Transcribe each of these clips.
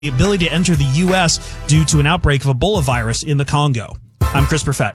the ability to enter the U.S. due to an outbreak of Ebola virus in the Congo. I'm Chris Perfett.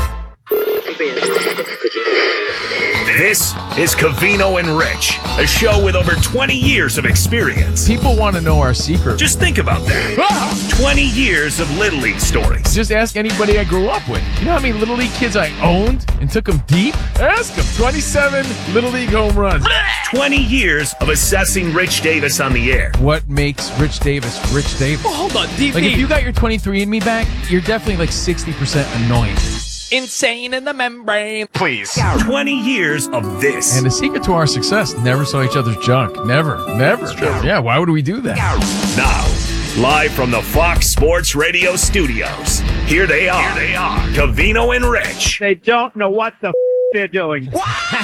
This is Covino and Rich, a show with over 20 years of experience. People want to know our secret. Just think about that. 20 years of Little League stories. Just ask anybody I grew up with. You know how many Little League kids I owned and took them deep? Ask them. 27 Little League home runs. 20 years of assessing Rich Davis on the air. What makes Rich Davis Rich Davis? Oh, hold on, DP. Like, if you got your 23andMe back, you're definitely like 60% annoying. Insane in the membrane. Please. 20 years of this. And the secret to our success, never saw each other's junk. Never. Yeah, why would we do that? Now, live from the Fox Sports Radio studios, here they are. Covino and Rich. They don't know what the they're doing. Yo,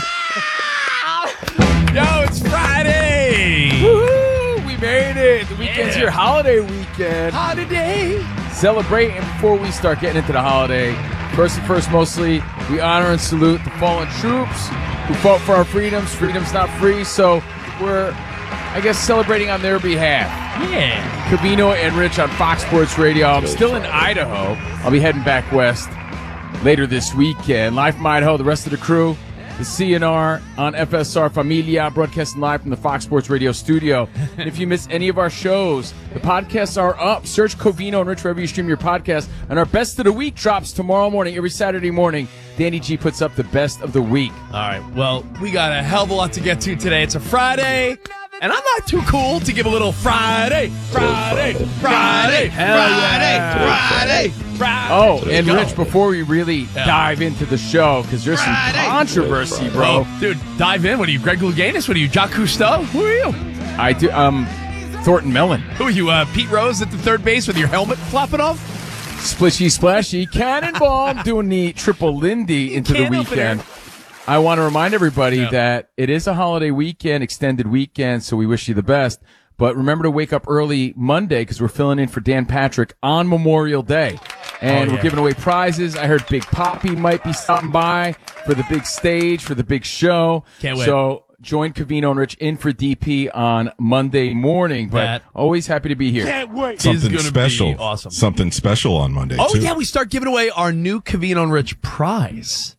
it's Friday! Woohoo! We made it! The weekend's here. Holiday weekend. Holiday. Celebrate, and before we start getting into the holiday, first and first, mostly, we honor and salute the fallen troops who fought for our freedoms. Freedom's not free, so we're, I guess, celebrating on their behalf. Yeah. Covino and Rich on Fox Sports Radio. I'm still in Idaho. I'll be heading back west later this weekend. Live from Idaho, the rest of the crew, the CNR on FSR Familia, broadcasting live from the Fox Sports Radio studio. And if you miss any of our shows, the podcasts are up. Search Covino and Rich wherever you stream your podcast. And our Best of the Week drops tomorrow morning. Every Saturday morning, Danny G puts up the Best of the Week. All right. Well, we got a hell of a lot to get to today. It's a Friday, and I'm not too cool to give a little Friday. Oh, and Rich, before we really dive into the show, because there's some controversy, bro. Oh, dude, dive in. What are you, Greg Louganis? What are you, Jacques Cousteau? Who are you? I do. Thornton Mellon. Who are you, Pete Rose at the third base with your helmet flopping off? Splishy splashy cannonball. I'm doing the triple Lindy into the weekend. I want to remind everybody that it is a holiday weekend, extended weekend, so we wish you the best. But remember to wake up early Monday because we're filling in for Dan Patrick on Memorial Day. And we're giving away prizes. I heard Big Poppy might be stopping by for the big stage, for the big show. Can't wait. So join Covino and Rich in for DP on Monday morning. But always happy to be here. Can't wait. Something special. Be awesome. Something special on Monday, Oh, too. yeah, we start giving away our new Covino and Rich prize.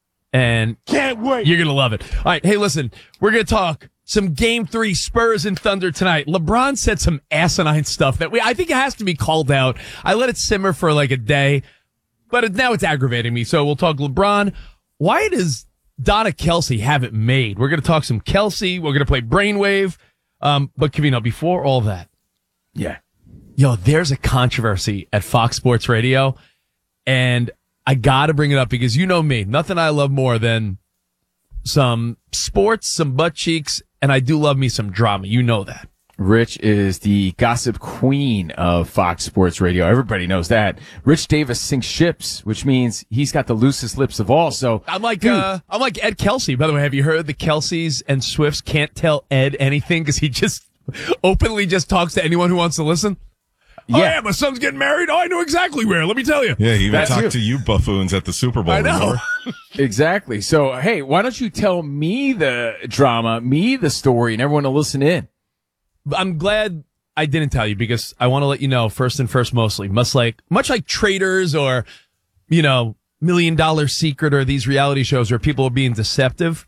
And can't wait. You're going to love it. All right. Hey, listen, we're going to talk some Game 3 Spurs and Thunder tonight. LeBron said some asinine stuff that I think it has to be called out. I let it simmer for like a day, but now it's aggravating me. So we'll talk LeBron. Why does Donna Kelsey have it made? We're going to talk some Kelsey. We're going to play Brainwave. But Covino, before all that. Yeah. Yo, there's a controversy at Fox Sports Radio, and I got to bring it up because you know me. Nothing I love more than some sports, some butt cheeks, and I do love me some drama. You know that. Rich is the gossip queen of Fox Sports Radio. Everybody knows that. Rich Davis sinks ships, which means he's got the loosest lips of all. So I'm like Ed Kelsey. By the way, have you heard the Kelseys and Swifts can't tell Ed anything because he just openly just talks to anyone who wants to listen? Yeah. Oh, yeah, my son's getting married. Oh, I know exactly where. Let me tell you. Yeah, he even talked to you buffoons at the Super Bowl. I know. Exactly. So, hey, why don't you tell me the drama, me the story, and everyone will listen in? I'm glad I didn't tell you because I want to let you know first and first mostly, much like Traders or, you know, $1 Million Secret or these reality shows where people are being deceptive.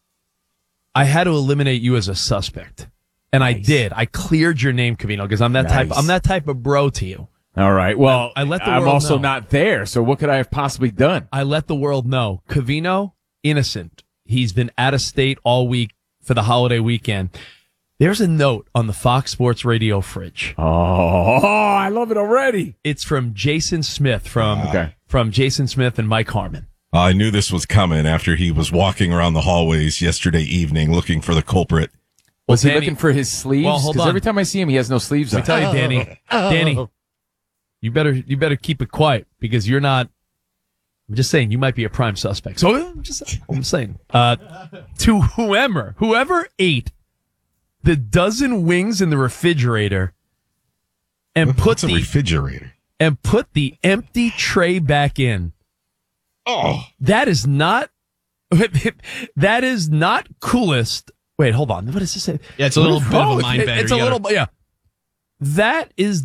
I had to eliminate you as a suspect. And I did. I cleared your name, Covino, because I'm that type of bro to you. All right. Well, I let the world I'm also know. not there. So what could I have possibly done? I let the world know. Covino, innocent. He's been out of state all week for the holiday weekend. There's a note on the Fox Sports Radio fridge. Oh, I love it already. It's from Jason Smith from Jason Smith and Mike Harmon. I knew this was coming after he was walking around the hallways yesterday evening looking for the culprit. Was he looking for his sleeves? Well, hold on. Every time I see him, he has no sleeves on. Let me tell you, Danny, you better keep it quiet because you're not. I'm just saying you might be a prime suspect. So I'm saying to whoever ate the dozen wings in the refrigerator and put the empty tray back in. Oh, that is not coolest. Wait, hold on. What does this say? Yeah, it's a little bit of a mind bender. It's a little, yeah. That is